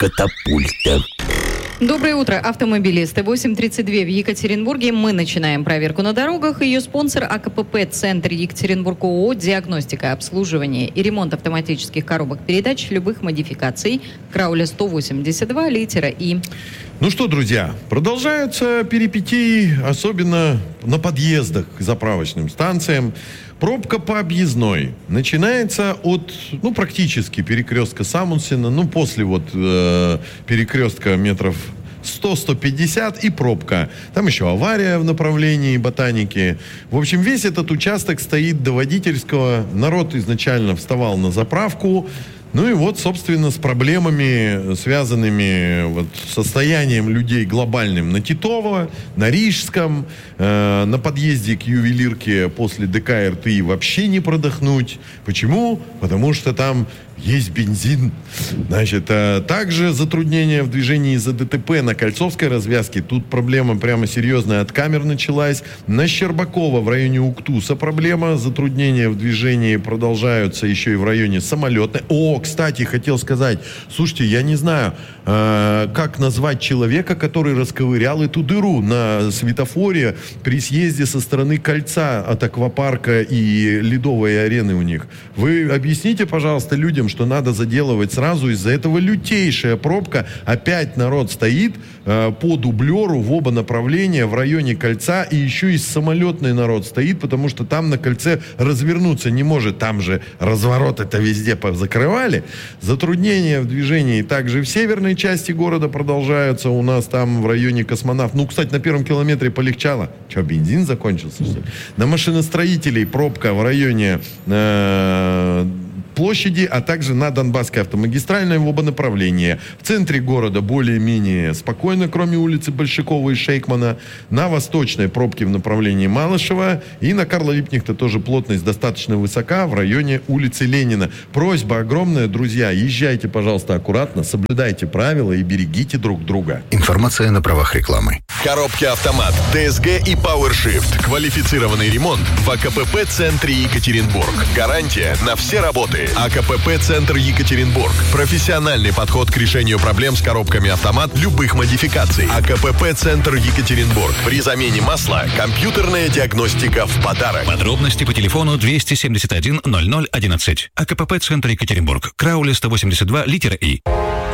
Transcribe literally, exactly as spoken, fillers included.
катапульта. Доброе утро, автомобилисты. восемь тридцать два в Екатеринбурге. Мы начинаем проверку на дорогах. Ее спонсор АКПП «Центр Екатеринбург» ООО. Диагностика, обслуживание и ремонт автоматических коробок передач любых модификаций. Крауля сто восемьдесят два, литера И. Ну что, друзья, продолжаются перипетии, особенно на подъездах к заправочным станциям. Пробка по объездной начинается от, ну, практически перекрестка Самунсена, ну, после вот э, перекрестка метров сто - сто пятьдесят и пробка. Там еще авария в направлении Ботаники. В общем, весь этот участок стоит до Водительского. Народ изначально вставал на заправку. Ну и вот, собственно, с проблемами, связанными вот состоянием людей глобальным на Титово, на Рижском, э, на подъезде к ювелирке после ДК РТИ вообще не продохнуть. Почему? Потому что там есть бензин. Значит, а также затруднения в движении из-за ДТП на Кольцовской развязке. Тут проблема прямо серьезная от камер началась. На Щербакова в районе Уктуса проблема. Затруднения в движении продолжаются еще и в районе Самолетной. О, кстати, хотел сказать. Слушайте, я не знаю, э, как назвать человека, который расковырял эту дыру на светофоре при съезде со стороны Кольца от аквапарка и ледовой арены у них. Вы объясните, пожалуйста, людям, что надо заделывать сразу. Из-за этого лютейшая пробка. Опять народ стоит э, по дублеру в оба направления в районе Кольца. И еще и Самолетный народ стоит, потому что там на Кольце развернуться не может. Там же разворот это везде закрывали. Затруднения в движении также в северной части города продолжаются. У нас там в районе Космонавт. Ну, кстати, на первом километре полегчало. Че, бензин закончился, что ли? На машиностроителей пробка в районе э, площади, а также на Донбасской автомагистральной в оба направления. В центре города более-менее спокойно, кроме улицы Большакова и Шейкмана. На Восточной пробки в направлении Малышева. И на Карла Липкнехта тоже плотность достаточно высока в районе улицы Ленина. Просьба огромная, друзья, езжайте, пожалуйста, аккуратно, соблюдайте правила и берегите друг друга. Информация на правах рекламы. Коробки «Автомат», ДСГ и PowerShift. Квалифицированный ремонт в АКПП «Центре Екатеринбург». Гарантия на все работы. АКПП «Центр Екатеринбург». Профессиональный подход к решению проблем с коробками «Автомат» любых модификаций. АКПП «Центр Екатеринбург». При замене масла компьютерная диагностика в подарок. Подробности по телефону двести семьдесят один ноль ноль одиннадцать. АКПП «Центр Екатеринбург». Крауля сто восемьдесят два, литера И.